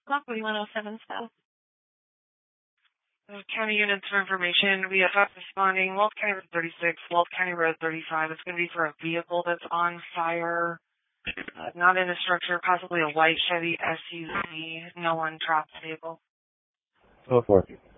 Lockwood 107 South. County units for information. We have responding Wolf County Road 36, Wolf County Road 35. It's going to be for a vehicle that's on fire. Not in a structure, possibly a white Chevy SUV. No one trapped the vehicle. Go for it.